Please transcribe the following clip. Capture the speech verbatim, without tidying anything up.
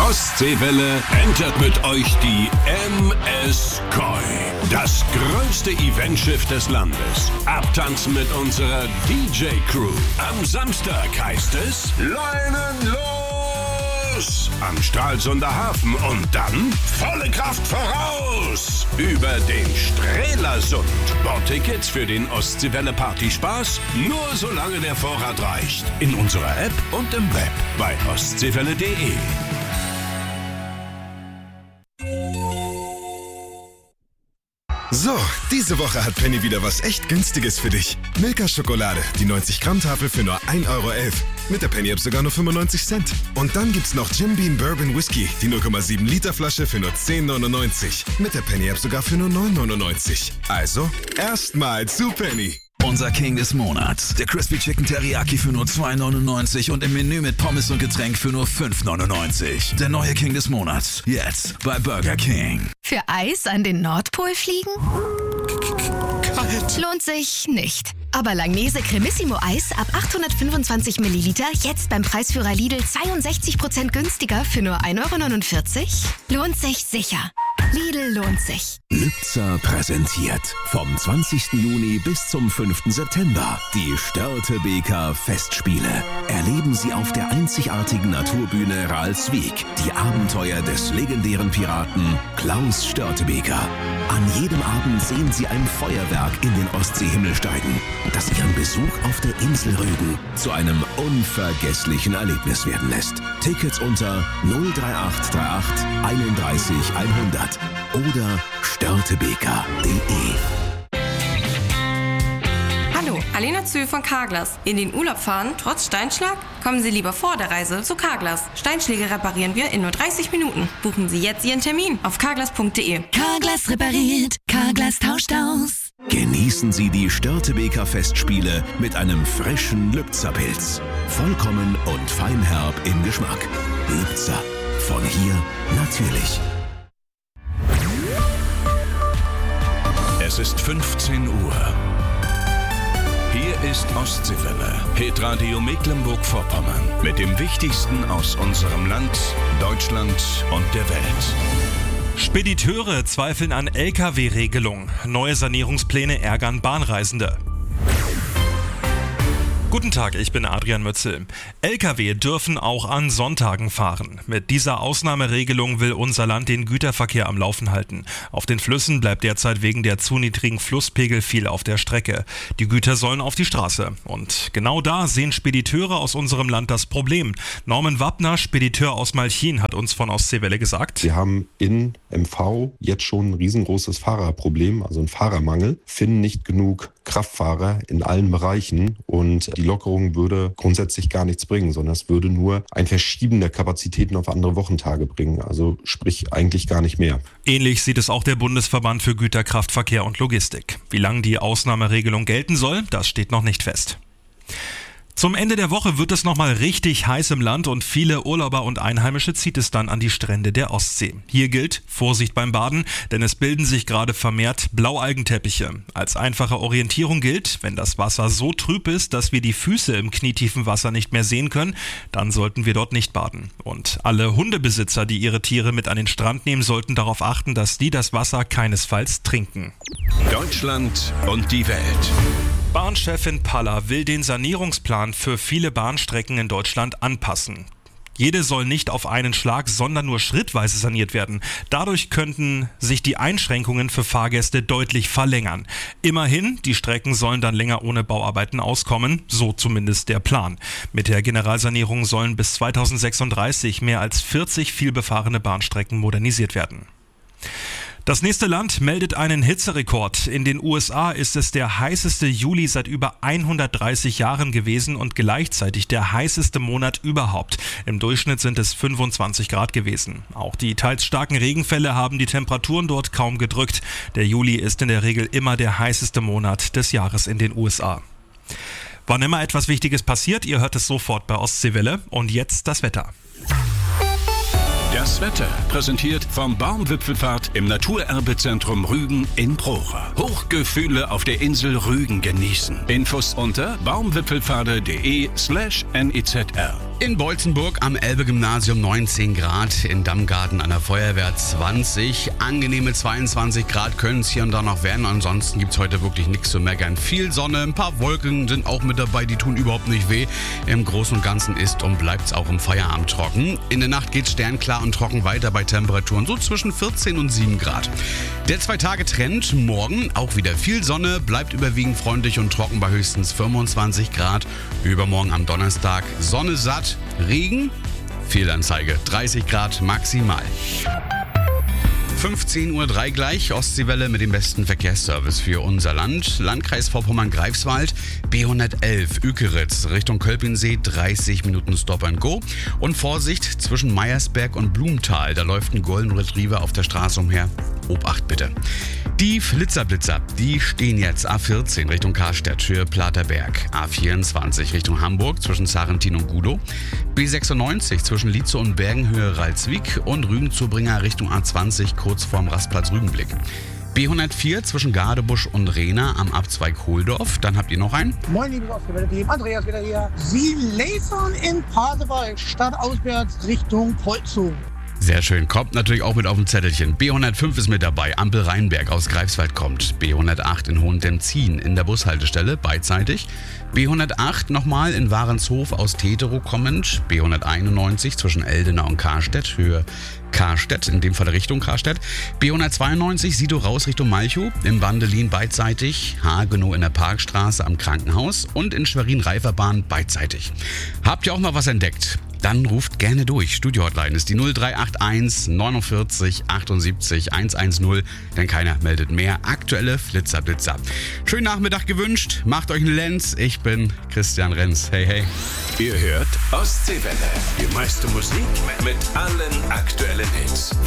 Ostseewelle entert mit euch die M S Koi. Das größte Eventschiff des Landes. Abtanzen mit unserer D J-Crew. Am Samstag heißt es Leinen los! Am Stralsunder Hafen und dann volle Kraft voraus! Über den Strelasund. Bordtickets für den Ostseewelle Partyspaß nur solange der Vorrat reicht. In unserer App und im Web bei ostseewelle punkt de. So, diese Woche hat Penny wieder was echt Günstiges für dich. Milka-Schokolade, die neunzig Gramm Tafel für nur ein Euro elf. Mit der Penny-App sogar nur fünfundneunzig Cent. Und dann gibt's noch Jim Beam Bourbon Whisky, die null Komma sieben Liter Flasche für nur zehn neunundneunzig. Mit der Penny-App sogar für nur neun neunundneunzig. Also, erstmal zu Penny. Unser King des Monats. Der Crispy Chicken Teriyaki für nur zwei neunundneunzig und im Menü mit Pommes und Getränk für nur fünf neunundneunzig. Der neue King des Monats. Jetzt bei Burger King. Für Eis an den Nordpol fliegen? Kalt. Lohnt sich nicht. Aber Langnese Cremissimo Eis ab achthundertfünfundzwanzig Milliliter jetzt beim Preisführer Lidl zweiundsechzig Prozent günstiger für nur ein Euro neunundvierzig? Lohnt sich sicher. Lidl lohnt sich. Lübzer präsentiert vom zwanzigsten Juni bis zum fünften September die Störtebeker Festspiele. Erleben Sie auf der einzigartigen Naturbühne Ralswiek die Abenteuer des legendären Piraten Klaus Störtebeker. An jedem Abend sehen Sie ein Feuerwerk in den Ostseehimmel steigen, das Ihren Besuch auf der Insel Rügen zu einem unvergesslichen Erlebnis werden lässt. Tickets unter null drei acht drei acht einunddreißig hundert oder störtebeker punkt de. Hallo, Alena Zühl von Carglass. In den Urlaub fahren, trotz Steinschlag? Kommen Sie lieber vor der Reise zu Carglass. Steinschläge reparieren wir in nur dreißig Minuten. Buchen Sie jetzt Ihren Termin auf carglass punkt de. Carglass repariert, Carglass tauscht aus. Genießen Sie die Störtebeker Festspiele mit einem frischen Lübzer Pilz. Vollkommen und feinherb im Geschmack. Lübzer. Von hier natürlich. Es ist fünfzehn Uhr. Hier ist Ostseewelle, Hitradio Mecklenburg-Vorpommern mit dem Wichtigsten aus unserem Land, Deutschland und der Welt. Spediteure zweifeln an L K W-Regelung. Neue Sanierungspläne ärgern Bahnreisende. Guten Tag, ich bin Adrian Mötzel. L K W dürfen auch an Sonntagen fahren. Mit dieser Ausnahmeregelung will unser Land den Güterverkehr am Laufen halten. Auf den Flüssen bleibt derzeit wegen der zu niedrigen Flusspegel viel auf der Strecke. Die Güter sollen auf die Straße. Und genau da sehen Spediteure aus unserem Land das Problem. Norman Wappner, Spediteur aus Malchin, hat uns von Ostseewelle gesagt: Wir haben in M V jetzt schon ein riesengroßes Fahrerproblem, also ein Fahrermangel, finden nicht genug Kraftfahrer in allen Bereichen und die Lockerung würde grundsätzlich gar nichts bringen, sondern es würde nur ein Verschieben der Kapazitäten auf andere Wochentage bringen, also sprich eigentlich gar nicht mehr. Ähnlich sieht es auch der Bundesverband für Güterkraftverkehr und Logistik. Wie lange die Ausnahmeregelung gelten soll, das steht noch nicht fest. Zum Ende der Woche wird es nochmal richtig heiß im Land und viele Urlauber und Einheimische zieht es dann an die Strände der Ostsee. Hier gilt Vorsicht beim Baden, denn es bilden sich gerade vermehrt Blaualgenteppiche. Als einfache Orientierung gilt, wenn das Wasser so trüb ist, dass wir die Füße im knietiefen Wasser nicht mehr sehen können, dann sollten wir dort nicht baden. Und alle Hundebesitzer, die ihre Tiere mit an den Strand nehmen, sollten darauf achten, dass die das Wasser keinesfalls trinken. Deutschland und die Welt. Bahnchefin Paller will den Sanierungsplan für viele Bahnstrecken in Deutschland anpassen. Jede soll nicht auf einen Schlag, sondern nur schrittweise saniert werden. Dadurch könnten sich die Einschränkungen für Fahrgäste deutlich verlängern. Immerhin, die Strecken sollen dann länger ohne Bauarbeiten auskommen, so zumindest der Plan. Mit der Generalsanierung sollen bis zweitausendsechsunddreißig mehr als vierzig vielbefahrene Bahnstrecken modernisiert werden. Das nächste Land meldet einen Hitzerekord. In den U S A ist es der heißeste Juli seit über hundertdreißig Jahren gewesen und gleichzeitig der heißeste Monat überhaupt. Im Durchschnitt sind es fünfundzwanzig Grad gewesen. Auch die teils starken Regenfälle haben die Temperaturen dort kaum gedrückt. Der Juli ist in der Regel immer der heißeste Monat des Jahres in den U S A. Wann immer etwas Wichtiges passiert, ihr hört es sofort bei Ostseewelle. Und jetzt das Wetter. Das Wetter präsentiert vom Baumwipfelfahrt im Naturerbezentrum Rügen in Procher. Hochgefühle auf der Insel Rügen genießen. Infos unter baumwipfelfahrt punkt de slash N E Z R. In Beutzenburg am Elbe-Gymnasium neunzehn Grad, in Dammgarten an der Feuerwehr zwanzig. Angenehme zweiundzwanzig Grad können es hier und da noch werden. Ansonsten gibt es heute wirklich nichts zu meckern. Viel Sonne, ein paar Wolken sind auch mit dabei, die tun überhaupt nicht weh. Im Großen und Ganzen ist und bleibt es auch im Feierabend trocken. In der Nacht geht es sternklar und trocken weiter bei Temperaturen so zwischen vierzehn und sieben Grad. Der Zwei-Tage-Trend, morgen auch wieder viel Sonne, bleibt überwiegend freundlich und trocken bei höchstens fünfundzwanzig Grad. Übermorgen am Donnerstag Sonne satt. Regen, Fehlanzeige, dreißig Grad maximal. fünfzehn Uhr drei gleich, Ostseewelle mit dem besten Verkehrsservice für unser Land. Landkreis Vorpommern-Greifswald, B hundertelf, Ükeritz, Richtung Kölpinsee, dreißig Minuten Stop and Go. Und Vorsicht, zwischen Meiersberg und Blumenthal, da läuft ein Golden Retriever auf der Straße umher. Obacht bitte. Die Flitzerblitzer, die stehen jetzt A vierzehn Richtung Karstedt für Platerberg, A vierundzwanzig Richtung Hamburg zwischen Sarrentin und Gudow, B sechsundneunzig zwischen Lietzow und Bergenhöhe Ralswiek und Rügen-Zubringer Richtung A zwanzig kurz vorm Rastplatz Rügenblick. B hundertvier zwischen Gadebusch und Rehna am Abzweig Hohldorf. Dann habt ihr noch einen. Moin, liebes Ostseewelle-Team. Andreas wieder hier. Sie lasern in Pasewalk, stadtauswärts Richtung Polzow. Sehr schön, kommt natürlich auch mit auf dem Zettelchen. B hundertfünf ist mit dabei, Ampel Rheinberg aus Greifswald kommt. B hundertacht in Hohentemzin in der Bushaltestelle, beidseitig. B hundertacht nochmal in Warenshof aus Teterow kommend. B hunderteinundneunzig zwischen Eldena und Karstedt, Höhe Karstedt, in dem Fall Richtung Karstedt. B hundertzweiundneunzig Sidow raus Richtung Malchow, im Bandelin beidseitig. Hagenow in der Parkstraße am Krankenhaus und in Schwerin-Reiferbahn beidseitig. Habt ihr auch noch was entdeckt? Dann ruft gerne durch. Studio-Hotline ist die null drei acht eins neunundvierzig achtundsiebzig hundertzehn, denn keiner meldet mehr. Aktuelle Flitzerblitzer. Schönen Nachmittag gewünscht. Macht euch einen Lenz. Ich bin Christian Renz. Hey, hey. Ihr hört Ostseewelle. Die meiste Musik mit allen aktuellen Hits.